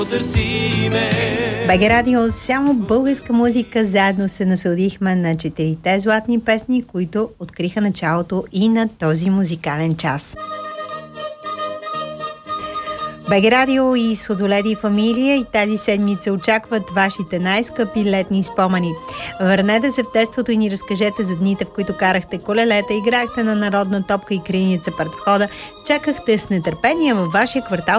БГ Радио, само българска музика. Заедно се насладихме на 4-те златни песни, които откриха началото и на този музикален час. БГ Радио и Сладоледи и фамилия и тази седмица очакват вашите най-скъпи летни спомени. Върнете се в детството и ни разкажете за дните, в които карахте колелета, играхте на народна топка и криеница пред входа, чакахте с нетърпение във вашия квартал